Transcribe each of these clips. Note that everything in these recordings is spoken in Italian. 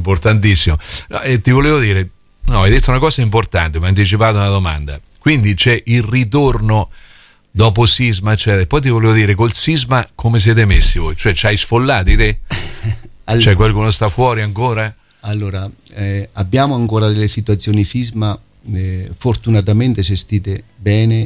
importantissimo. No, e ti volevo dire, no, hai detto una cosa importante, mi hai anticipato una domanda. Quindi c'è il ritorno dopo sisma, eccetera. Poi ti volevo dire, col sisma come siete messi voi? Cioè, c'hai sfollati te? Allora, Cioè, qualcuno sta fuori ancora? Allora, abbiamo ancora delle situazioni sisma fortunatamente gestite bene.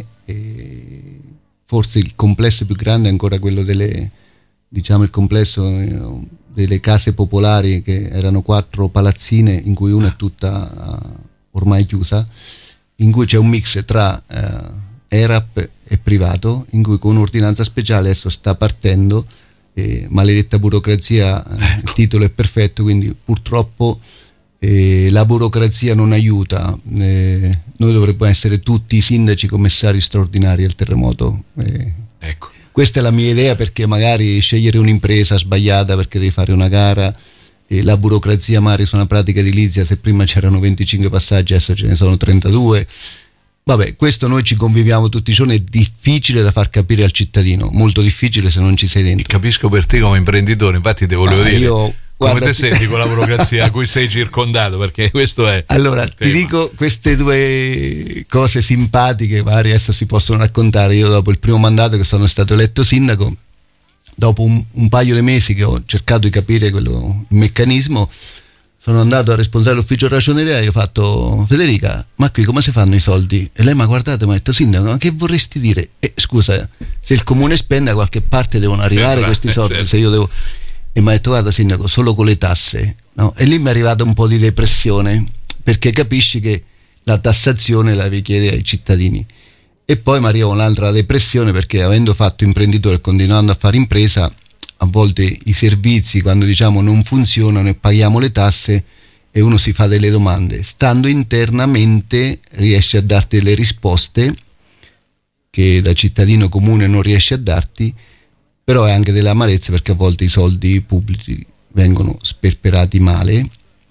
Forse il complesso più grande è ancora quello delle, diciamo, il complesso delle case popolari, che erano 4 palazzine, in cui una è tutta ormai chiusa, in cui c'è un mix tra ERAP e privato, in cui con un'ordinanza speciale adesso sta partendo. Maledetta burocrazia, il titolo è perfetto, quindi purtroppo la burocrazia non aiuta. Noi dovremmo essere tutti i sindaci commissari straordinari al terremoto. Ecco. Questa è la mia idea, perché magari scegliere un'impresa sbagliata perché devi fare una gara, la burocrazia magari su una pratica edilizia, se prima c'erano 25 passaggi adesso ce ne sono 32. Vabbè, questo noi ci conviviamo tutti i giorni, è difficile da far capire al cittadino, molto difficile se non ci sei dentro. E capisco per te come imprenditore, infatti te volevo dire, come te senti con la burocrazia a cui sei circondato, perché questo è... Allora, ti dico queste 2 cose simpatiche, magari adesso si possono raccontare. Io dopo il primo mandato, che sono stato eletto sindaco, dopo un paio di mesi che ho cercato di capire il meccanismo, sono andato al responsabile dell'ufficio ragioneria e gli ho fatto: Federica, ma qui come si fanno i soldi? E lei mi ha guardato e mi ha detto: sindaco, ma che vorresti dire? Scusa, se il comune spende, da qualche parte devono arrivare questi soldi, certo. Se io devo... E mi ha detto: guarda sindaco, solo con le tasse, no? E lì mi è arrivata un po' di depressione, perché capisci che la tassazione la richiede ai cittadini. E poi mi arriva un'altra depressione, perché avendo fatto imprenditore e continuando a fare impresa, a volte i servizi, quando diciamo non funzionano e paghiamo le tasse, e uno si fa delle domande, stando internamente riesce a darti delle risposte che da cittadino comune non riesce a darti, però è anche dell'amarezza, perché a volte i soldi pubblici vengono sperperati male.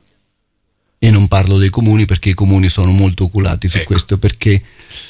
E non parlo dei comuni, perché i comuni sono molto oculati su questo, perché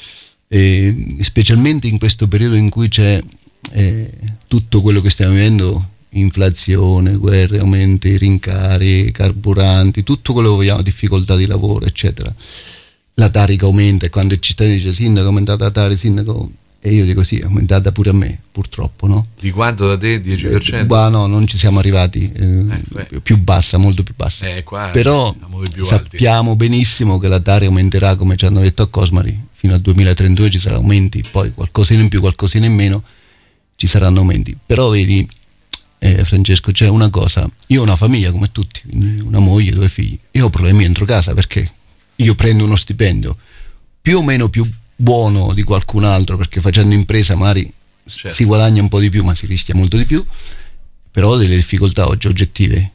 specialmente in questo periodo in cui c'è tutto quello che stiamo vivendo, inflazione, guerre, aumenti, rincari, carburanti, tutto quello che vogliamo, difficoltà di lavoro, eccetera. La Tari che aumenta, e quando il cittadino dice: sindaco, è aumentata la Tari, sindaco, e io dico: sì, è aumentata pure a me, purtroppo, no? Di quanto da te? 10%? No, non ci siamo arrivati, più bassa, molto più bassa. Qua però più sappiamo alti. Benissimo che la Tari aumenterà, come ci hanno detto a Cosmari, fino al 2032 ci saranno aumenti, poi qualcosina in più, qualcosina in meno, ci saranno aumenti. Però vedi, Francesco, c'è una cosa: io ho una famiglia come tutti, una moglie, 2 figli. Io ho problemi dentro casa, perché io prendo uno stipendio più o meno più buono di qualcun altro, perché facendo impresa magari si guadagna un po' di più, ma si rischia molto di più, però ho delle difficoltà oggi oggettive.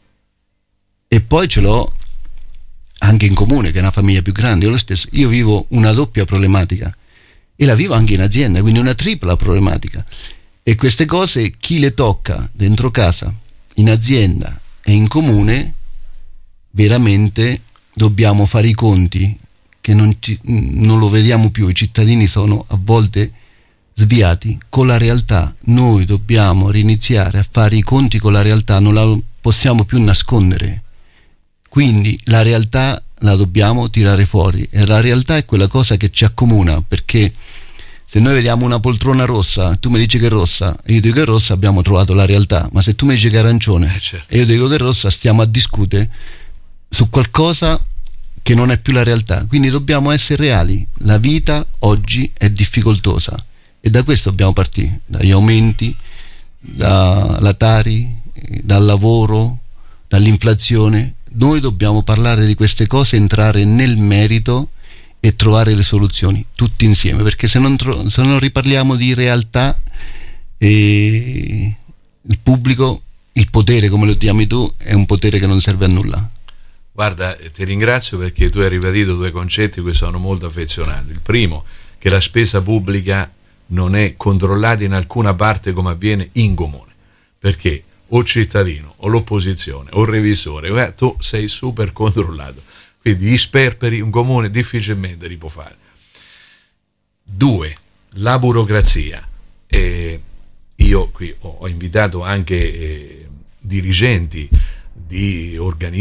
E poi ce l'ho anche in comune, che è una famiglia più grande. Io vivo una doppia problematica, e la vivo anche in azienda, quindi una tripla problematica. E queste cose chi le tocca dentro casa, in azienda e in comune, veramente dobbiamo fare i conti, che non lo vediamo più. I cittadini sono a volte sviati con la realtà. Noi dobbiamo riniziare a fare i conti con la realtà, non la possiamo più nascondere. Quindi la realtà la dobbiamo tirare fuori, e la realtà è quella cosa che ci accomuna, perché se noi vediamo una poltrona rossa, tu mi dici che è rossa e io dico che è rossa, abbiamo trovato la realtà. Ma se tu mi dici che è arancione e io dico che è rossa, stiamo a discutere su qualcosa che non è più la realtà. Quindi dobbiamo essere reali. La vita oggi è difficoltosa, e da questo dobbiamo partire, dagli aumenti, dalla Tari, dal lavoro, dall'inflazione. Noi dobbiamo parlare di queste cose, entrare nel merito e trovare le soluzioni tutti insieme, perché se non riparliamo di realtà, il pubblico, il potere, come lo chiami tu, è un potere che non serve a nulla. Guarda, ti ringrazio, perché tu hai ribadito 2 concetti a cui sono molto affezionato. Il primo, che la spesa pubblica non è controllata in alcuna parte come avviene in comune, perché o cittadino o l'opposizione o il revisore, tu sei super controllato, quindi gli sperperi un comune difficilmente li può fare. 2, la burocrazia. Io qui ho invitato anche dirigenti di organismi